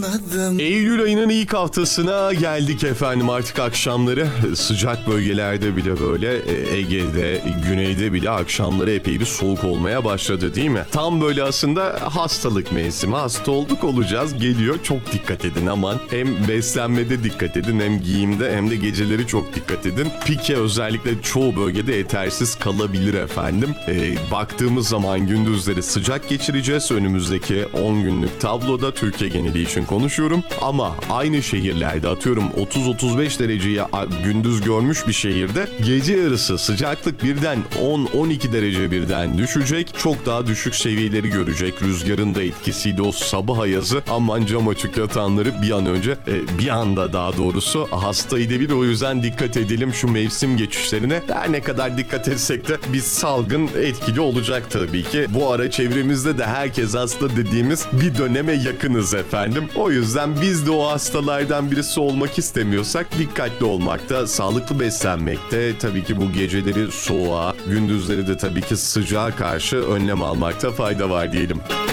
Eylül ayının ilk haftasına geldik efendim, artık akşamları sıcak bölgelerde bile böyle Ege'de, güneyde bile akşamları epey bir soğuk olmaya başladı değil mi? Tam böyle aslında hastalık mevsimi, hasta olduk olacağız geliyor, çok dikkat edin aman. Hem beslenmede dikkat edin, hem giyimde, hem de geceleri çok dikkat edin. Pike özellikle çoğu bölgede yetersiz kalabilir efendim. Baktığımız zaman gündüzleri sıcak geçireceğiz önümüzdeki 10 günlük tabloda, Türkiye geneli için konuşuyorum. Ama aynı şehirlerde atıyorum 30-35 dereceyi gündüz görmüş bir şehirde gece yarısı sıcaklık birden 10-12 derece birden düşecek. Çok daha düşük seviyeleri görecek. Rüzgarın da etkisiyle o sabah ayazı aman cam açık yatanları bir an önce bir anda daha doğrusu hasta edebilir. O yüzden dikkat edelim şu mevsim geçişlerine. Her ne kadar dikkat etsek de bir salgın etkili olacak tabii ki. Bu ara çevremizde de herkes hasta dediğimiz bir döneme yakınız efendim. O yüzden biz de o hastalardan birisi olmak istemiyorsak dikkatli olmakta, sağlıklı beslenmekte, tabii ki bu geceleri soğuğa, gündüzleri de tabii ki sıcağa karşı önlem almakta fayda var diyelim.